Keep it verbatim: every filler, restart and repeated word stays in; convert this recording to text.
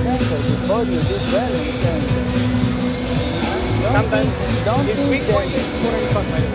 center before you did well in center. Don't Sometimes think, don't his think weak that point is scoring shot, by the way.